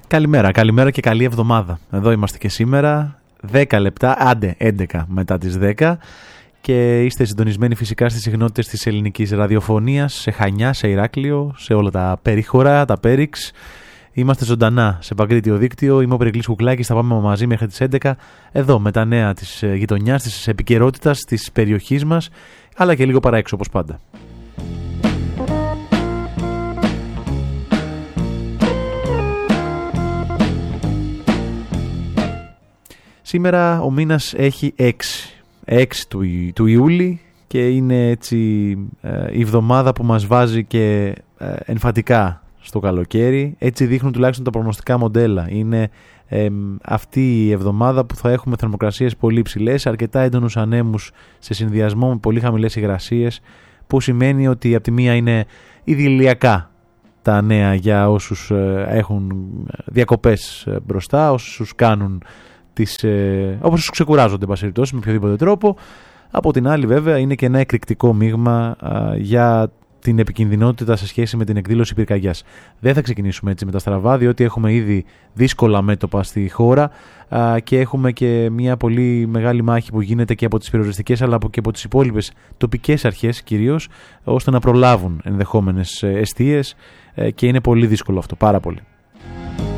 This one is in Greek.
Καλημέρα και καλή εβδομάδα. Εδώ είμαστε και σήμερα, 10 λεπτά, άντε 11 μετά τις 10 και είστε συντονισμένοι φυσικά στις συχνότητες της ελληνικής ραδιοφωνίας, σε Χανιά, σε Ηράκλειο, σε όλα τα περίχωρα, τα πέριξ. Είμαστε ζωντανά σε παγκρίτιο δίκτυο. Είμαι ο Περικλής Κουκλάκης, θα πάμε μαζί μέχρι τις 11 εδώ με τα νέα της γειτονιάς, της επικαιρότητας, της περιοχής μας, αλλά και λίγο παραέξω όπως πάντα. Σήμερα ο μήνας έχει 6 του Ιούλη και είναι έτσι η εβδομάδα που μας βάζει και εμφατικά στο καλοκαίρι. Έτσι δείχνουν τουλάχιστον τα προγνωστικά μοντέλα. Είναι αυτή η εβδομάδα που θα έχουμε θερμοκρασίες πολύ υψηλές, αρκετά έντονους ανέμους σε συνδυασμό με πολύ χαμηλές υγρασίες, που σημαίνει ότι από τη μία είναι ιδηλιακά τα νέα για όσους έχουν διακοπές μπροστά, όσους κάνουν όπως τους ξεκουράζονται με οποιοδήποτε τρόπο. Από την άλλη βέβαια είναι και ένα εκρηκτικό μείγμα για την επικινδυνότητα σε σχέση με την εκδήλωση πυρκαγιάς. Δεν θα ξεκινήσουμε έτσι με τα στραβά, διότι έχουμε ήδη δύσκολα μέτωπα στη χώρα και έχουμε και μια πολύ μεγάλη μάχη που γίνεται και από τις περιοριστικές αλλά και από τις υπόλοιπες τοπικές αρχές κυρίως, ώστε να προλάβουν ενδεχόμενες εστίες και είναι πολύ δύσκολο αυτό, πάρα πολύ.